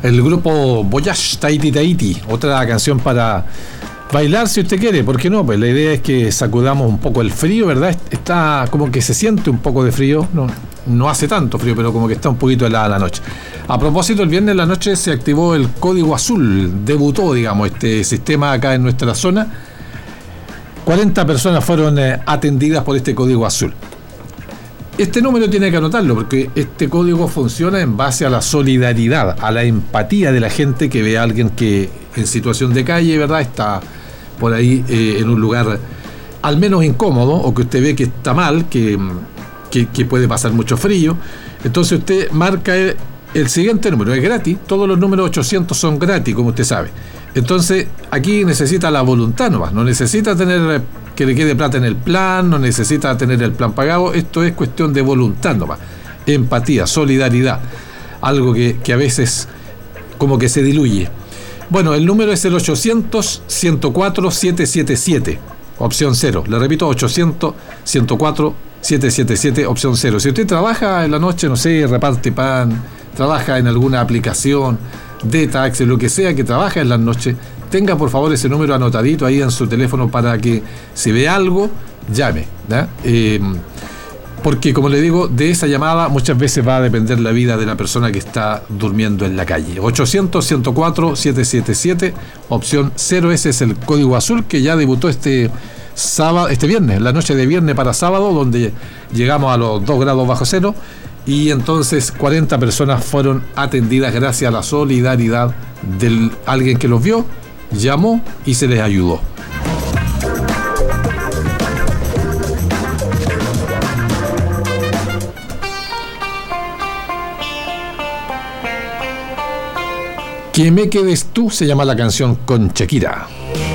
El grupo Voyage Tahiti Tahiti, otra canción para bailar si usted quiere, ¿por qué no? Pues la idea es que sacudamos un poco el frío, ¿verdad? Está como que se siente un poco de frío, no hace tanto frío, pero como que está un poquito helada la noche. A propósito, el viernes en la noche se activó el Código Azul, debutó, digamos, este sistema acá en nuestra zona. 40 personas fueron atendidas por este Código Azul. Este número tiene que anotarlo porque este código funciona en base a la solidaridad, a la empatía de la gente que ve a alguien que en situación de calle, ¿verdad? Está por ahí en un lugar al menos incómodo, o que usted ve que está mal, que puede pasar mucho frío. Entonces usted marca el siguiente número, es gratis, todos los números 800 son gratis, como usted sabe. Entonces aquí necesita la voluntad nomás, no necesita tener que le quede plata en el plan, no necesita tener el plan pagado, esto es cuestión de voluntad nomás, empatía, solidaridad, algo que a veces como que se diluye. Bueno, el número es el 800-104-777, opción 0, le repito, 800-104-777, opción 0. Si usted trabaja en la noche, no sé, reparte pan, trabaja en alguna aplicación de taxi, lo que sea que trabaja en las noches, tenga por favor ese número anotadito ahí en su teléfono para que si ve algo, llame, ¿no? Porque como le digo, de esa llamada muchas veces va a depender la vida de la persona que está durmiendo en la calle. 800-104-777, opción 0, ese es el Código Azul que ya debutó este viernes, la noche de viernes para sábado, donde llegamos a los 2 grados bajo cero, y entonces 40 personas fueron atendidas gracias a la solidaridad de alguien que los vio, llamó y se les ayudó. Que me quedes tú se llama la canción con Shakira.